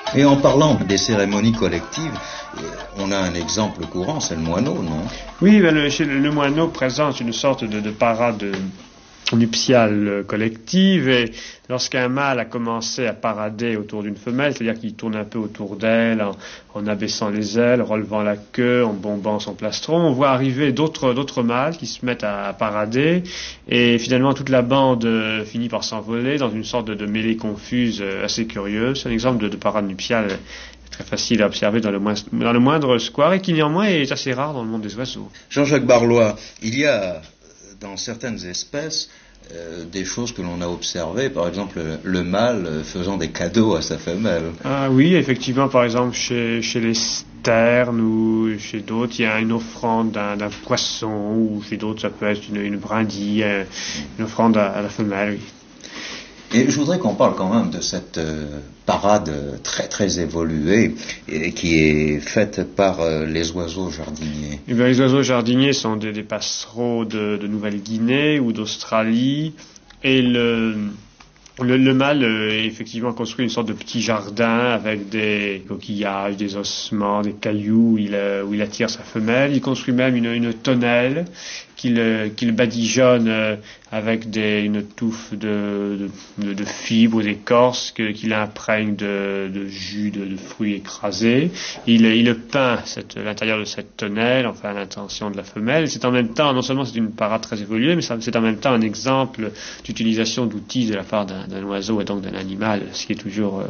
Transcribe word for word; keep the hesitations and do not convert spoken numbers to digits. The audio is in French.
Et en parlant des cérémonies collectives, on a un exemple courant, c'est le moineau, non? Oui, ben le, le, le moineau présente une sorte de, de parade nuptiale collective, et lorsqu'un mâle a commencé à parader autour d'une femelle, c'est-à-dire qu'il tourne un peu autour d'elle en, en abaissant les ailes, relevant la queue, en bombant son plastron, on voit arriver d'autres, d'autres mâles qui se mettent à, à parader, et finalement toute la bande euh, finit par s'envoler dans une sorte de, de mêlée confuse euh, assez curieuse. C'est un exemple de, de parade nuptiale très facile à observer dans le, moindre, dans le moindre square, et qui néanmoins est assez rare dans le monde des oiseaux. Jean-Jacques Barlois, il y a dans certaines espèces euh, des choses que l'on a observées, par exemple le mâle faisant des cadeaux à sa femelle. Ah oui, effectivement, par exemple chez, chez les sternes ou chez d'autres, il y a une offrande d'un, d'un poisson, ou chez d'autres ça peut être une, une brindille, une offrande à, à la femelle, oui. Et je voudrais qu'on parle quand même de cette euh, parade très très évoluée et qui est faite par euh, les oiseaux jardiniers. Eh bien, les oiseaux jardiniers sont des, des passereaux de, de Nouvelle-Guinée ou d'Australie, et le, le, le mâle euh, effectivement construit une sorte de petit jardin avec des coquillages, des ossements, des cailloux où il, euh, où il attire sa femelle. Il construit même une, une tonnelle qu'il, qu'il badigeonne euh, avec des, une touffe de, de, de fibres ou d'écorce que, qu'il imprègne de, de jus de, de fruits écrasés. Il, il peint cette, l'intérieur de cette tonnelle, enfin l'intention de la femelle. C'est en même temps, non seulement c'est une parade très évoluée, mais ça, c'est en même temps un exemple d'utilisation d'outils de la part d'un, d'un oiseau et donc d'un animal, ce qui est toujours